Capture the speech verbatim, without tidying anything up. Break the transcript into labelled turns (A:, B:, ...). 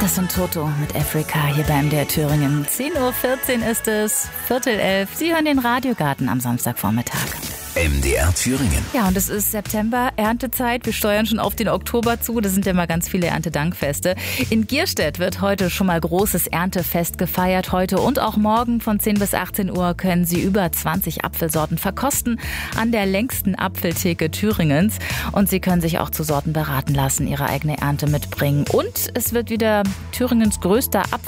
A: Das sind Toto mit Afrika hier bei M D R Thüringen. zehn Uhr vierzehn ist es, Viertel elf. Sie hören den Radiogarten am Samstagvormittag.
B: M D R Thüringen.
A: Ja, und es ist September, Erntezeit. Wir steuern schon auf den Oktober zu. Da sind ja mal ganz viele Erntedankfeste. In Gierstedt wird heute schon mal großes Erntefest gefeiert. Heute und auch morgen von zehn bis achtzehn Uhr können Sie über zwanzig Apfelsorten verkosten an der längsten Apfeltheke Thüringens. Und Sie können sich auch zu Sorten beraten lassen, Ihre eigene Ernte mitbringen. Und es wird wieder Thüringens größter Apfel